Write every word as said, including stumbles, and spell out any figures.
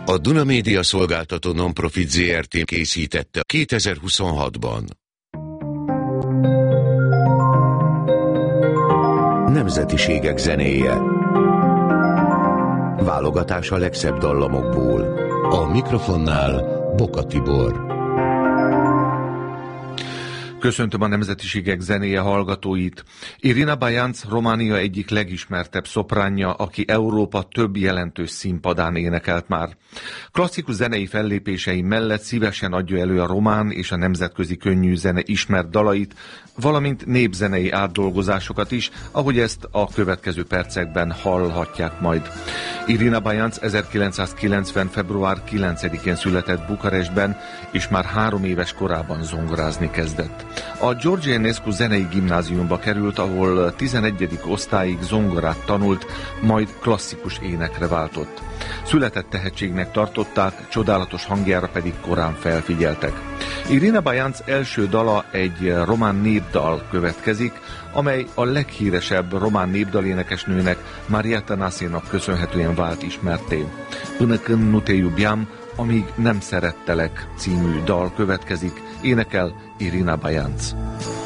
A Duna Média Szolgáltató Nonprofit zé er té készítette kétezer-huszonhatban. Nemzetiségek zenéje. Válogatás a legszebb dallamokból. A mikrofonnál Boka Tibor. Köszöntöm a Nemzetiségek zenéje hallgatóit. Irina Bajanc Románia egyik legismertebb szopránja, aki Európa több jelentős színpadán énekelt már. Klasszikus zenei fellépései mellett szívesen adja elő a román és a nemzetközi könnyű zene ismert dalait, valamint népzenei átdolgozásokat is, ahogy ezt a következő percekben hallhatják majd. Irina Bajanc ezerkilencszázkilencven. február kilencedikén született Bukarestben, és már három éves korában zongorázni kezdett. A George Enescu zenei gimnáziumba került, ahol tizenegyedik osztályig zongorát tanult, majd klasszikus énekre váltott. Született tehetségnek tartották, csodálatos hangjára pedig korán felfigyeltek. Irina Bajanc első dala egy román népdal következik, amely a leghíresebb román népdalénekesnőnek, Maria Tănasénak köszönhetően vált ismertté. Până când nu te iubeam, amíg nem szerettelek című dal következik, énekel Irina Bajanc.